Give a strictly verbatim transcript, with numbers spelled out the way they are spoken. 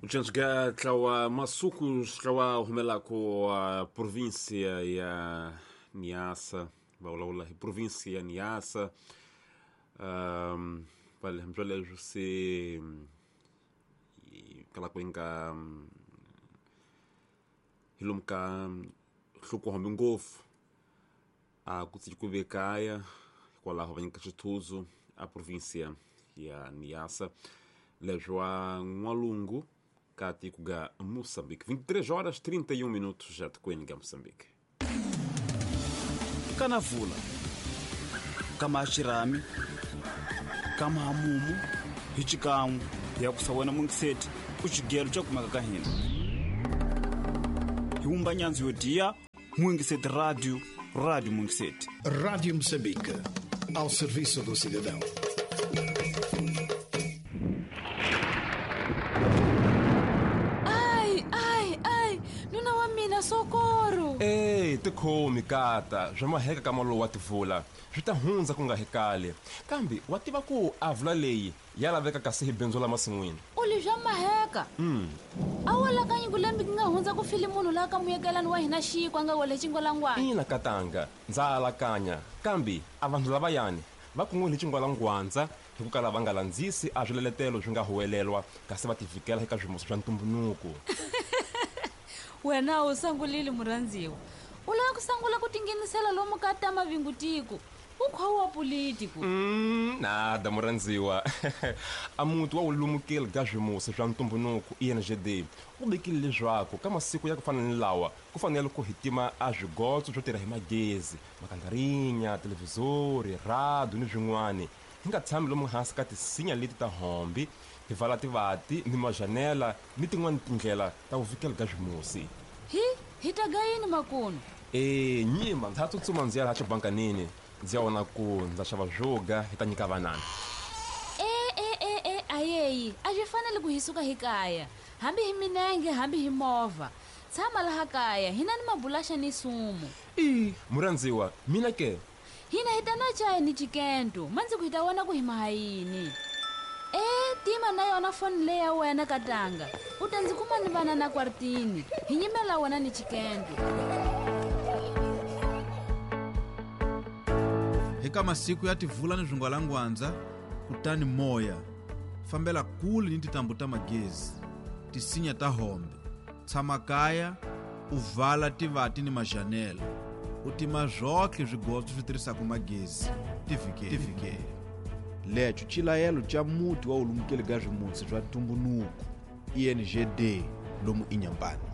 Uchanchika tlawa masuku tlawa humela ko uh, província ya Niassa, baulaula província ya Niassa. Um, vale, mjole juse kala kwenka hilumka hluko homingofu a kutikubekaya kwala hovenka chituzo a província ya Niassa lejwa ngwalungu kati kuga Moçambique. vinte e três horas trinta e um minutos já te kuenga Moçambique. Kanavula kama ashirami kama hamumu hichikamu ya kusawena mungiseti kuchigero cha kumaka hina hiumba nyanzi yodia mungiseti rádio rádio mungiseti Rádio Moçambique, ao serviço do cidadão. Socorro! Ei, te come, Kata. Já marrega kamalo wativula. Juta hunza kunga hekale. Kambi, wativa ku avla lei. Yala veka kasihi benzola masingwini. Uli já marrega. Hmm. Awala kanyi kulembi kinga hunza ku filimunu laka muyekela nwa hina shiko anga wale chingwala ngwana. Ina katanga. Nzala kanya. Kambi, avantu labayani. Vakunguli chingwala ngwanza. Hikukala vangalanzisi ajuleletelo junga huelelwa. Kasi vativikela hika jumusu jantumbunuku. Wena usangulili muranziwa. Ula kusangula kutinginisela lomu kata mavingutiku. Ukhawa politiku. Mm, nada muranziwa. Amuntu wa ulumukele gajimusa jwa ntumbunuku I N G D. Ubekile jwako kama siku ya kufana nilawa. Kufanele kuhitima ajugoto jotera himagezi. Makandarinha, televisori, rado ni jungwani. Hinga tsambi lomu hasa kati sinya liti ta hombi. Hivala tivati, ni majanela, ni tingwani tindlela ta uvikele gajimusi. Hi, hitagayini makuno. E, nyima, hatu tsuma nziara hacho banka nini. Nziara wana ku, nzashava joga, hitanyika vanana. E, e, e, e, ayeyi, ajifanele kuhisuka hikaya. Hambi himinenge, hambi himova. Tsama laha kaya, hina ni mabulasha ni sumu. I, muranziwa, mina ke? Hina hitana chaya ni chikento, manzi kuhitawana kuhimahayini. Eh, tima nayo na phone le ya wena Katanga. Utanzikuma ni bana na kwartini. Hinyimela wena ni chikendo. Heka masiku ya tivula ni jungwala ngwanza kutani moya. Fambela kuli ni titambuta magezi. Tisinya ta hombe. Tsamakaya uvala tivati ni majanela. Utima joke jigoto vitrisa ku magezi. Tivike. Tivike. Lecho chilaelo cha muti wa ulumukele gajimutsi jwa ntumbunuku I N G D lomu inyambani.